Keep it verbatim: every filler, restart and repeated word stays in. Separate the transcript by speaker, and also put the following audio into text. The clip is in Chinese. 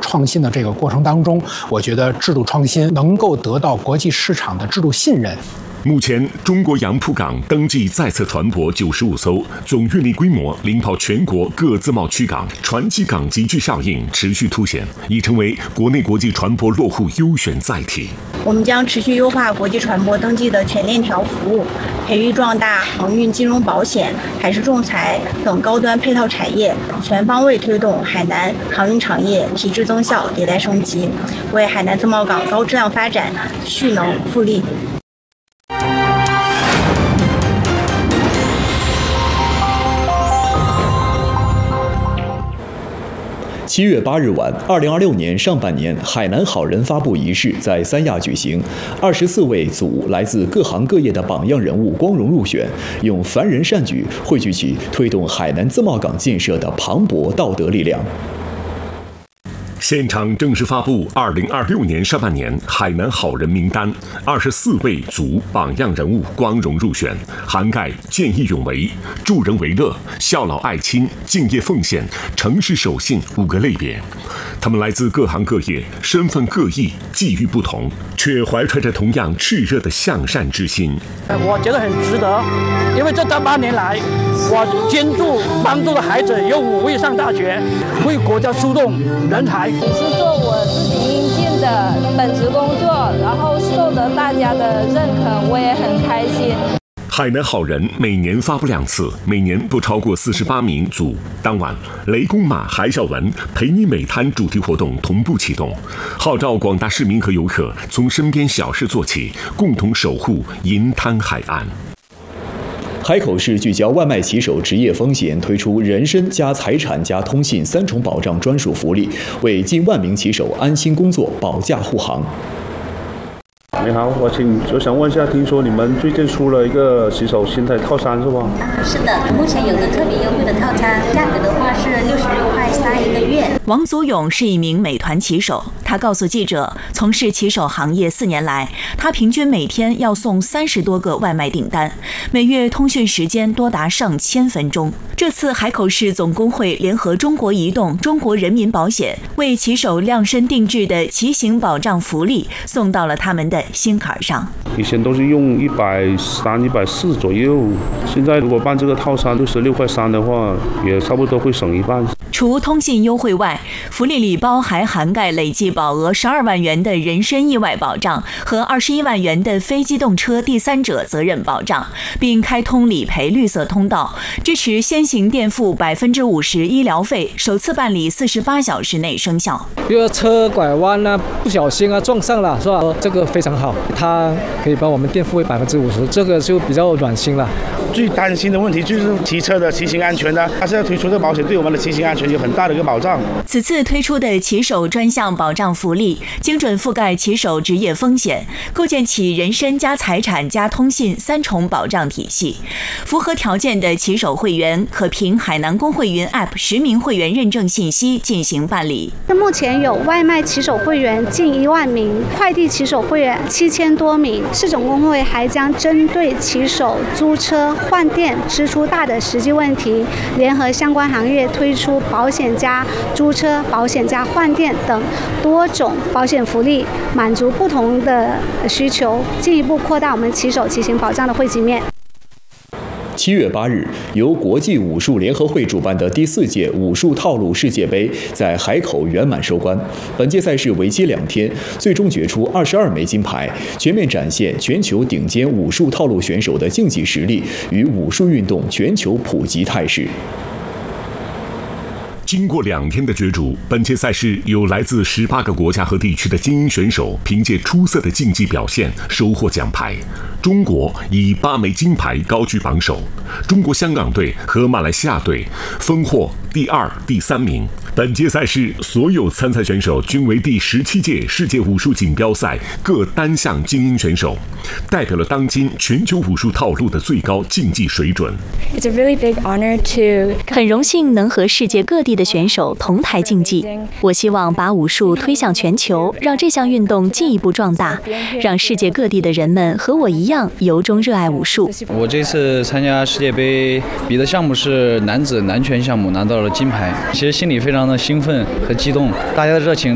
Speaker 1: 创新的这个过程当中，我觉得制度创新能够得到国际市场的制度信任。
Speaker 2: 目前，中国杨浦港登记在册船舶九十五艘，总运力规模领跑全国各自贸区港，船机港集聚效应持续凸显，已成为国内国际船舶落户优选载体。
Speaker 3: 我们将持续优化国际船舶登记的全链条服务，培育壮大航运、金融、保险、海事仲裁等高端配套产业，全方位推动海南航运产业提质增效、迭代升级，为海南自贸港高质量发展蓄能复力。
Speaker 4: 七月八日晚，二零二六年上半年海南好人发布仪式在三亚举行，二十四位组来自各行各业的榜样人物光荣入选，用凡人善举汇聚起推动海南自贸港建设的磅礴道德力量。
Speaker 2: 现场正式发布二零二六年上半年海南好人名单，二十四位组榜样人物光荣入选，涵盖见义勇为、助人为乐、孝老爱亲、敬业奉献、诚实守信五个类别。他们来自各行各业，身份各异，际遇不同，却怀揣着同样炽热的向善之心。
Speaker 5: 我觉得很值得，因为这八年来，我捐助帮助的孩子有五位上大学，为国家输送人才。
Speaker 6: 只是做我自己应尽的本职工作，然后受得大家的认可，我也很开心。
Speaker 2: 海南好人每年发布两次，每年不超过四十八名组。当晚，雷公马海小文陪你美滩主题活动同步启动，号召广大市民和游客从身边小事做起，共同守护银滩海岸。
Speaker 4: 海口市聚焦外卖骑手职业风险，推出人身加财产加通信三重保障专属福利，为近万名骑手安心工作保驾护航。
Speaker 7: 你好，我请我想问一下，听说你们最近出了一个骑手心态套餐是吧？
Speaker 8: 是的，目前有个特别优惠的套餐，价格的话是六十六块三一个月。
Speaker 9: 王祖勇是一名美团骑手，他告诉记者，从事骑手行业四年来，他平均每天要送三十多个外卖订单，每月通讯时间多达上千分钟。这次海口市总工会联合中国移动、中国人民保险，为骑手量身定制的骑行保障福利送到了他们的心坎上。
Speaker 7: 以前都是用一百三、一百四左右，现在如果办这个套餐六十六块三的话，也差不多会省一半。
Speaker 9: 除通信优惠外，福利礼包还涵盖累计保额十二万元的人身意外保障和二十一万元的非机动车第三者责任保障，并开通理赔绿色通道，支持先行垫付百分之五十医疗费，首次办理四十八小时内生效。
Speaker 5: 比如车拐弯啊，不小心啊撞上了，是吧？这个非常好，它可以帮我们垫付百分之五十，这个就比较暖心了。
Speaker 10: 最担心的问题就是骑车的骑行安全的，它现在推出这个保险对我们的骑行安全有很大的一个保障。
Speaker 9: 此次推出的骑手专项保障福利，精准覆盖骑手职业风险，构建起人身加财产加通信三重保障体系。符合条件的骑手会员可凭海南公会云 App 实名会员认证信息进行办理。
Speaker 11: 目前有外卖骑手会员近一万名，快递骑手会员七千多名。市总工会还将针对骑手租车、换电支出大的实际问题，联合相关行业推出保险加租车、保险加换电等多种保险福利，满足不同的需求，进一步扩大我们骑手骑行保障的惠及面。
Speaker 4: 七月八日，由国际武术联合会主办的第四届武术套路世界杯在海口圆满收官。本届赛事为期两天，最终决出二十二枚金牌，全面展现全球顶尖武术套路选手的竞技实力与武术运动全球普及态势。
Speaker 2: 经过两天的角逐，本届赛事有来自十八个国家和地区的精英选手凭借出色的竞技表现收获奖牌。中国以八枚金牌高居榜首，中国香港队和马来西亚队分获第二、第三名。本届赛事所有参赛选手均为第十七届世界武术锦标赛各单项精英选手，代表了当今全球武术套路的最高竞技水准。
Speaker 12: It's a really big honor to
Speaker 9: 很荣幸能和世界各地的选手同台竞技。我希望把武术推向全球，让这项运动进一步壮大，让世界各地的人们和我一样由衷热爱武术。
Speaker 13: 我这次参加世界杯比的项目是男子男拳项目，拿到了金牌，其实心里非常的兴奋和激动，大家的热情